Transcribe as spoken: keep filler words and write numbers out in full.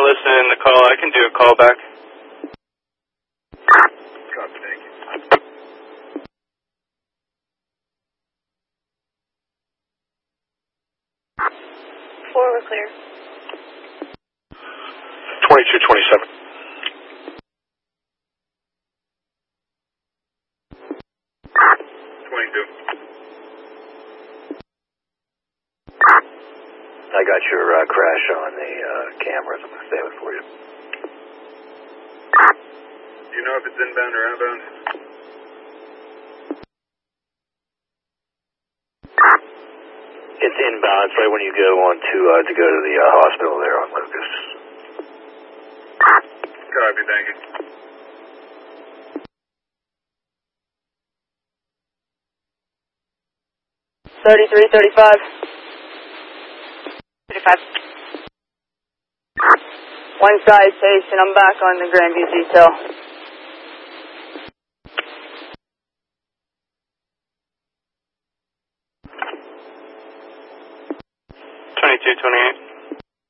listening in the call. I can do a call back. Copy, thank you. Four, we're clear. twenty-two twenty-seven. twenty-two. I got your uh, crash on the uh, cameras. I'm going to save it for you. Do you know if it's inbound or outbound? It's inbound. It's right when you go on to uh, to go to the uh, hospital there on Lucas. Copy, thank you. Thirty-three, thirty-five. thirty-five. One side station. I'm back on the Grandview detail. twenty-two twenty-eight.